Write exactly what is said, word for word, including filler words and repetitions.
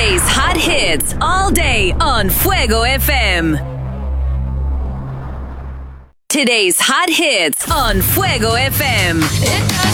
Today's hot hits all day on Fuego F M. Today's hot hits on Fuego F M.